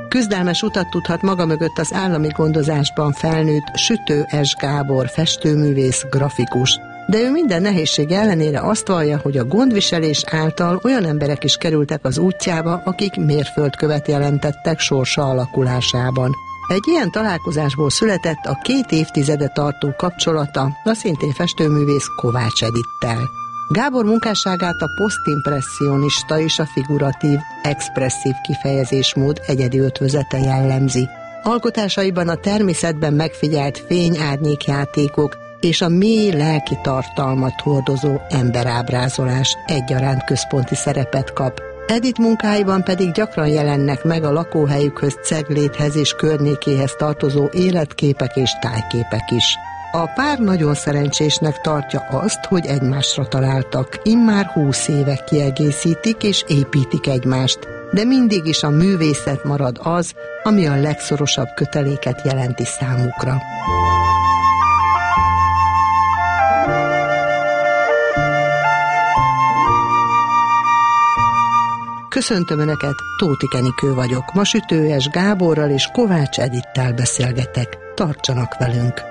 Küzdelmes utat tudhat maga mögött az állami gondozásban felnőtt Sütő S. Gábor festőművész, grafikus. De ő minden nehézség ellenére azt vallja, hogy a gondviselés által olyan emberek is kerültek az útjába, akik mérföldkövet jelentettek sorsa alakulásában. Egy ilyen találkozásból született a 2 évtizede tartó kapcsolata a szintén festőművész Kovács Edittel. Gábor munkásságát a posztimpresszionista és a figuratív, expresszív kifejezésmód egyedi ötvözete jellemzi. Alkotásaiban a természetben megfigyelt fény-árnyékjátékok és a mély lelki tartalmat hordozó emberábrázolás egyaránt központi szerepet kap. Edit munkáiban pedig gyakran jelennek meg a lakóhelyükhöz, Cegléthez és környékéhez tartozó életképek és tájképek is. A pár nagyon szerencsésnek tartja azt, hogy egymásra találtak. Immár 20 éve kiegészítik és építik egymást, de mindig is a művészet marad az, ami a legszorosabb köteléket jelenti számukra. Köszöntöm Önöket, Tóth Enikő vagyok. Ma Sütő S. Gáborral és Kovács Edittel beszélgetek. Tartsanak velünk!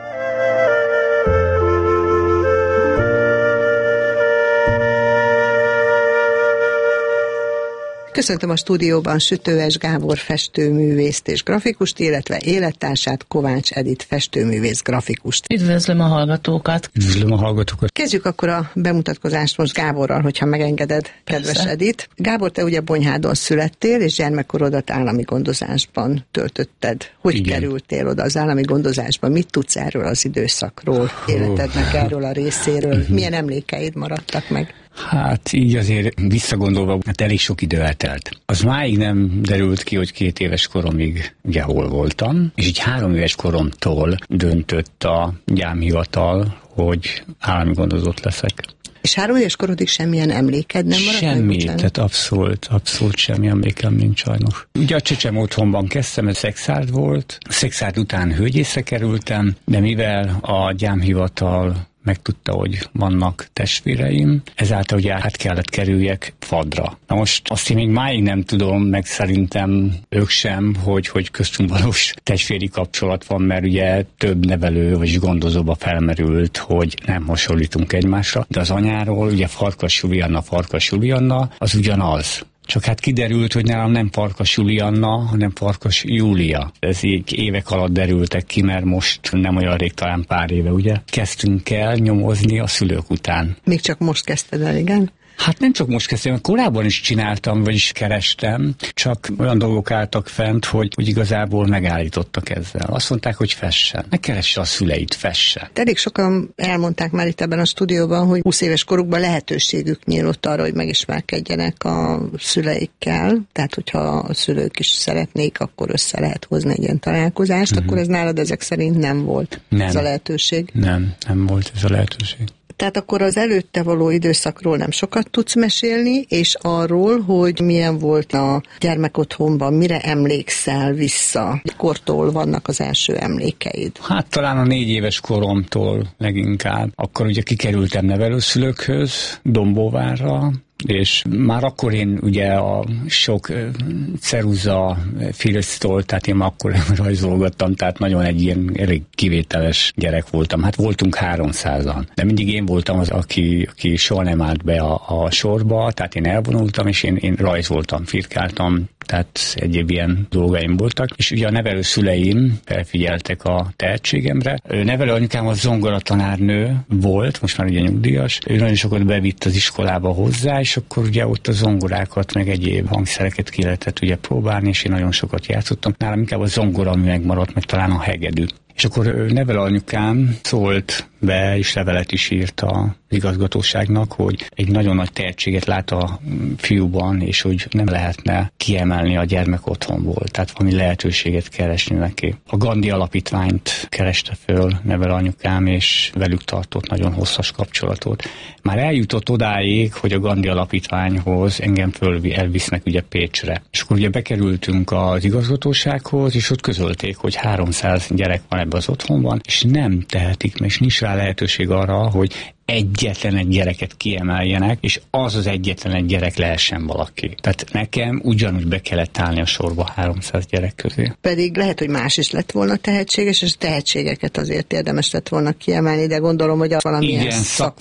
Köszöntöm a stúdióban Sütő S. Gábor festőművészt és grafikust, illetve élettársát, Kovács Edit festőművész, grafikust. Üdvözlöm a hallgatókat! Üdvözlöm a hallgatókat! Kezdjük akkor a bemutatkozást most Gáborral, hogyha megengeded, kedves Persze. Edit. Gábor, te ugye Bonyhádon születtél, és gyermekkorodat állami gondozásban töltötted. Hogy Igen. kerültél oda az állami gondozásba? Mit tudsz erről az időszakról, életednek erről a részéről? Milyen emlékeid maradtak meg? Hát így azért visszagondolva, hát elég sok idő eltelt. Az máig nem derült ki, hogy 2 éves koromig ugye hol voltam, és így 3 éves koromtól döntött a gyámhivatal, hogy állami gondozott leszek. És 3 éves korodig semmilyen emléked nem maradt? Semmi, tehát abszolút semmi emlékem nincs sajnos. Ugye a csecsemő otthonban kezdtem, ez Szexárd volt. Szexárd után Hölgyészre kerültem, de mivel a gyámhivatal megtudta, hogy vannak testvéreim, ezáltal ugye át kellett kerüljek Fadra. Na most azt én még máig nem tudom, meg szerintem ők sem, hogy köztünk valós testvéri kapcsolat van, mert ugye több nevelő vagy gondozóba felmerült, hogy nem hasonlítunk egymásra, de az anyáról ugye Farkas Julianna az ugyanaz. Csak hát kiderült, hogy nálam nem Farkas Julianna, hanem Farkas Júlia. Ez így évek alatt derültek ki, mert most nem olyan rég, talán pár éve, ugye, kezdtünk el nyomozni a szülők után. Még csak most kezdted el, igen? Hát nem csak most kezdtem, korábban is csináltam, vagyis kerestem, csak olyan dolgok álltak fent, hogy igazából megállítottak ezzel. Azt mondták, hogy fessen. Ne keresse a szüleit, fessen. Elég sokan elmondták már itt ebben a stúdióban, hogy 20 éves korukban lehetőségük nyílt arra, hogy megismerkedjenek a szüleikkel. Tehát, hogyha a szülők is szeretnék, akkor össze lehet hozni egy ilyen találkozást, akkor ez nálad ezek szerint nem volt ez a lehetőség. Nem volt ez a lehetőség. Tehát akkor az előtte való időszakról nem sokat tudsz mesélni, és arról, hogy milyen volt a gyermekotthonban, mire emlékszel vissza, kortól vannak az első emlékeid? Hát talán a 4 éves koromtól leginkább. Akkor ugye kikerültem nevelőszülőkhöz, Dombóvárra, és már akkor én ugye a sok ceruza filctól, tehát én már akkor rajzolgattam, tehát nagyon egy ilyen elég kivételes gyerek voltam. Hát voltunk 300-an, de mindig én voltam az, aki soha nem állt be a sorba, tehát én elvonultam, és én rajzoltam, firkáltam, tehát egyéb ilyen dolgaim voltak. És ugye a nevelőszüleim felfigyeltek a tehetségemre. Nevelőanyukám az zongoratanárnő volt, most már ugye nyugdíjas. Ő nagyon sokat bevitt az iskolába hozzá, és akkor ugye ott a zongorákat, meg egyéb hangszereket ki lehetett ugye próbálni, és én nagyon sokat játszottam. Nálam inkább a zongora, ami megmaradt, meg talán a hegedű. És akkor nevelőanyukám szólt be, és levelet is írt az igazgatóságnak, hogy egy nagyon nagy tehetséget lát a fiúban, és hogy nem lehetne kiemelni a gyermek otthonból. Tehát valami lehetőséget keresni neki. A Gandhi Alapítványt kereste föl nevelőanyukám, és velük tartott nagyon hosszas kapcsolatot. Már eljutott odáig, hogy a Gandhi Alapítványhoz engem elvisznek ugye Pécsre. És akkor ugye bekerültünk az igazgatósághoz, és ott közölték, hogy 300 gyerek van ebbe az otthonban, és nem tehetik, és nincs rá lehetőség arra, hogy egyetlen egy gyereket kiemeljenek, és az egyetlen egy gyerek lehessen valaki. Tehát nekem ugyanúgy be kellett állni a sorba 300 gyerek közé. Pedig lehet, hogy más is lett volna tehetséges, és tehetségeket azért érdemes lett volna kiemelni, de gondolom, hogy valamilyen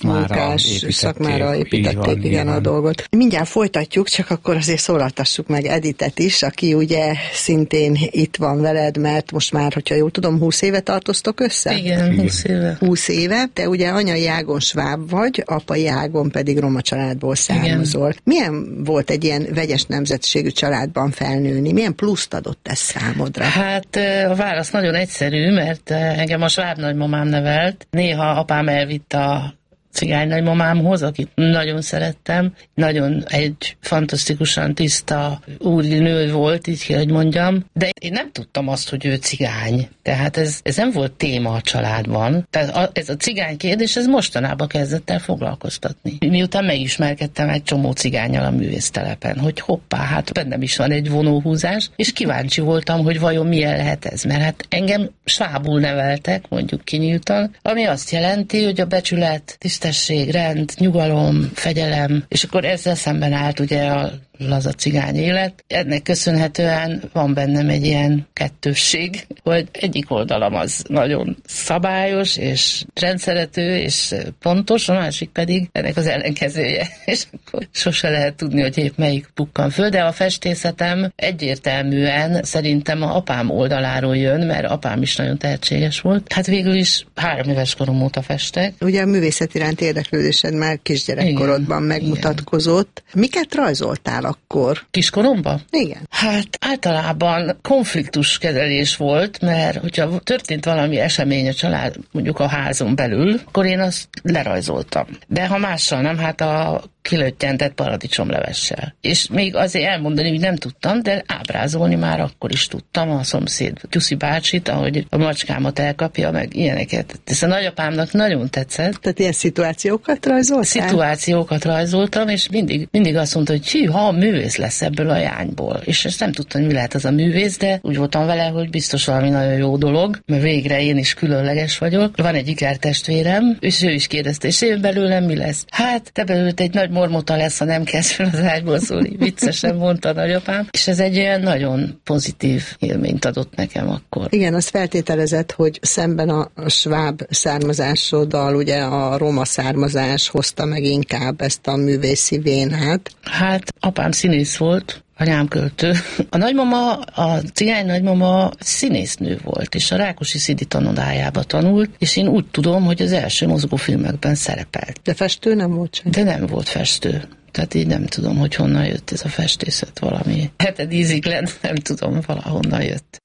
szakmára építették igen, a dolgot. Mindjárt folytatjuk, csak akkor azért szólaltassuk meg Editet is, aki ugye szintén itt van veled, mert most már, hogyha jól tudom, 20 éve tartoztok össze? Igen, 20 éve. 20 éve. Te ugye anyai ágon sváb vagy, apai ágon pedig roma családból származol. Milyen volt egy ilyen vegyes nemzetiségű családban felnőni? Milyen pluszt adott ez számodra? Hát a válasz nagyon egyszerű, mert engem a sváb nagymamám nevelt. Néha apám elvitt a cigány nagymamámhoz, akit nagyon szerettem. Nagyon egy fantasztikusan tiszta úri nő volt, így kell, hogy mondjam. De én nem tudtam azt, hogy ő cigány. Tehát ez nem volt téma a családban. Tehát ez a cigány kérdés, ez mostanában kezdett el foglalkoztatni. Miután megismerkedtem egy csomó cigánnyal a művésztelepen, hogy hoppá, hát bennem is van egy vonóhúzás, és kíváncsi voltam, hogy vajon milyen lehet ez. Mert hát engem svábul neveltek, mondjuk kinyíltan, ami azt jelenti, hogy a becsület, tisztesség, rend, nyugalom, fegyelem, és akkor ezzel szemben állt ugye a laza cigány élet. Ennek köszönhetően van bennem egy ilyen kettősség, hogy egyik oldalam az nagyon szabályos és rendszerető és pontos, a másik pedig ennek az ellenkezője. És akkor sose lehet tudni, hogy épp melyik bukkan föl, de a festészetem egyértelműen szerintem a apám oldaláról jön, mert apám is nagyon tehetséges volt. Hát végül is 3 éves korom óta festek. Ugye a művészet iránt érdeklődésed már kisgyerekkorodban megmutatkozott. Miket rajzoltál akkor? Kiskoromban? Igen. Hát általában konfliktuskezelés volt, mert hogyha történt valami esemény a család, mondjuk a házon belül, akkor én azt lerajzoltam. De ha mással nem, hát a kilöttyentett paradicsomlevessel. És még azért elmondani, hogy nem tudtam, de ábrázolni már akkor is tudtam. A szomszéd Gyuszi bácsit, ahogy a macskámat elkapja, meg ilyeneket. Ez a nagyapámnak nagyon tetszett. Tehát ilyen szituációkat rajzoltál? Szituációkat rajzoltam, és mindig azt mondta, hogy hűha, művész lesz ebből a jányból. És ezt nem tudtam, mi lehet az a művész, de úgy voltam vele, hogy biztos valami nagyon jó dolog, mert végre én is különleges vagyok. Van egy ikertestvérem, és ő is kérdezte, és én belőlem mi lesz? Hát, te belőled egy nagy mormota lesz, ha nem kezd fel az ágyból szólni. Viccesen mondta a nagyapám. És ez egy olyan nagyon pozitív élményt adott nekem akkor. Igen, az feltételezett, hogy szemben a sváb származásoddal ugye a roma származás hozta meg inkább ezt a művészi vénát. Hát apám színész volt, anyám költő. A nagymama, a cigány nagymama színésznő volt, és a Rákosi Szidi tanodájába tanult, és én úgy tudom, hogy az első mozgófilmekben szerepelt. De festő nem volt sem? De nem volt festő. Tehát így nem tudom, hogy honnan jött ez a festészet valami. 7. ízig lent, nem tudom, valahonnan jött.